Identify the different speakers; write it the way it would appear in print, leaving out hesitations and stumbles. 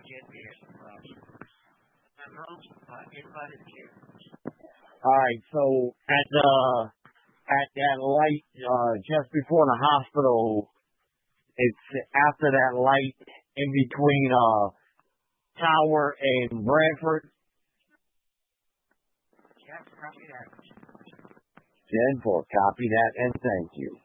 Speaker 1: get there. My mom's invited you.
Speaker 2: All right, so at that light just before the hospital, it's after that light in between Tower and Bradford.
Speaker 1: Yeah, copy that.
Speaker 2: 10-4, copy that, and thank you.